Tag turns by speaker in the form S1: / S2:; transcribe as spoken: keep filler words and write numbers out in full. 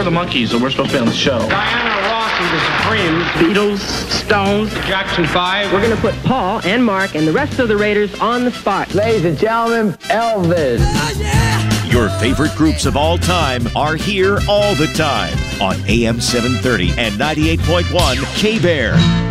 S1: we're the Monkees, and we're supposed to be on the show.
S2: Diana Ross and the Supremes.
S3: Beatles, Stones.
S2: Jackson five.
S4: We're going to put Paul and Mark and the rest of the Raiders on the spot.
S5: Ladies and gentlemen, Elvis.
S6: Oh, yeah.
S7: Your favorite groups of all time are here all the time on A M seven thirty and ninety-eight point one K-Bear.